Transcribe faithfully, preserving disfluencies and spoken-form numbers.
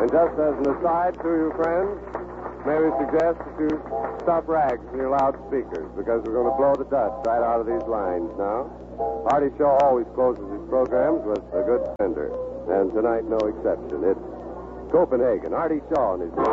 And just as an aside to you friends, may we suggest that you stop rags in your loudspeakers because we're going to blow the dust right out of these lines now. Artie Shaw always closes his programs with a good fender, and tonight no exception. It's Copenhagen. Artie Shaw and his